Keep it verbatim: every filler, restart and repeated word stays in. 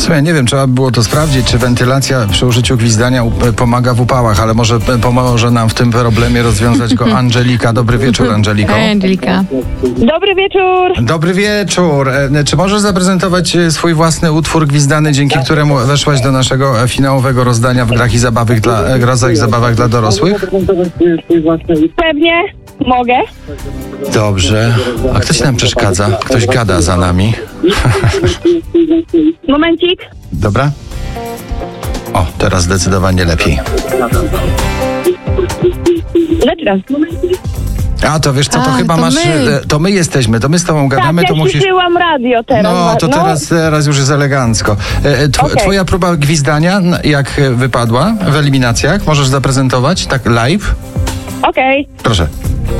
sumie nie wiem, trzeba by było to sprawdzić, czy wentylacja przy użyciu gwizdania up- pomaga w upałach, ale może p- pomoże nam w tym problemie rozwiązać go Angelika. Dobry wieczór, Angeliko. Hej, Angelika. Dobry wieczór. Dobry wieczór. E, Czy możesz zaprezentować e, swój własny utwór gwizdany, dzięki któremu weszłaś do naszego e, finałowego rozdania w grach i zabawach dla, e, grach i zabawach dla dorosłych? Pewnie mogę. Dobrze. A ktoś nam przeszkadza? Ktoś gada za nami. Momencik. Dobra? O, teraz zdecydowanie lepiej. Zaczynam. A, to wiesz co, to A, chyba to masz... my. e, To my jesteśmy, to my z tobą Tak, gadamy, ja to musisz... ściszyłam radio teraz. No, to teraz, teraz już jest elegancko. E, e, Tw- Okej. Twoja próba gwizdania, n- jak e, wypadła w eliminacjach? Możesz zaprezentować tak live? Okej. Proszę.